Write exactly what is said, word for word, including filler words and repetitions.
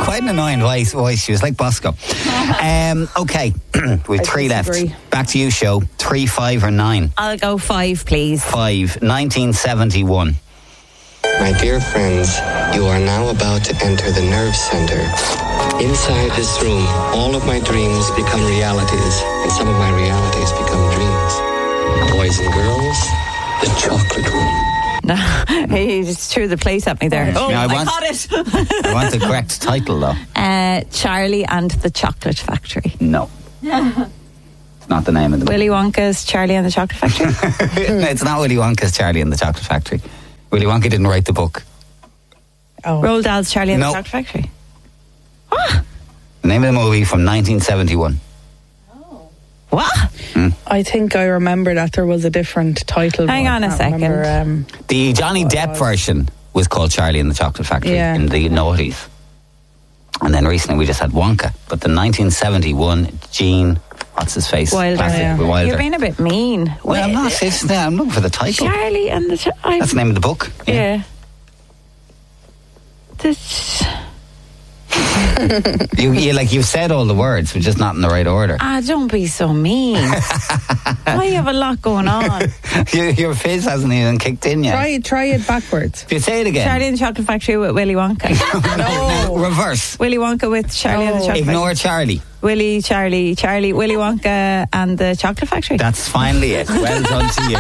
quite an annoying voice. voice. She was like Bosco. Um, okay, we've I three disagree. left. Back to you, show. Three, five, or nine? I'll go five, please. Five. nineteen seventy-one. My dear friends, you are now about to enter the nerve center. Inside this room, all of my dreams become realities, and some of my realities become dreams. Boys and girls, the chocolate room. No, he just threw the plate at me there. Oh, Yeah, I I, want- caught it. I want the correct title, though. uh, Charlie and the Chocolate Factory. No. It's not the name of the book. Willy Wonka's Charlie and the Chocolate Factory. No, it's not Willy Wonka's Charlie and the Chocolate Factory. Willy Wonka didn't write the book. Oh. Roald Dahl's Charlie and No. the Chocolate Factory. The name of the movie from nineteen seventy-one. What? I think I remember that there was a different title. Hang but I on a can't second. remember, um, The Johnny Depp version was called Charlie and the Chocolate Factory Yeah. in the noughties. And then recently we just had Wonka. But the nineteen seventy-one Gene, what's his face? Wilder. Classic Yeah. with Wilder. You're being a bit mean. Well, I'm Wait, not. It's, no, I'm looking for the title. Charlie and the... Cho- I- That's the name of the book. yeah. The ch- You, you like you've said all the words, but just not in the right order. ah, don't be so mean. I have a lot going on. your, your fizz hasn't even kicked in yet. try, try it backwards. If you say it again. Charlie and the Chocolate Factory with Willy Wonka. No, reverse. Willy Wonka with Charlie and the Oh. Chocolate Factory. Ignore Charlie. Willy, Charlie, Charlie, Willy Wonka and the Chocolate Factory. That's finally it. Well done to you.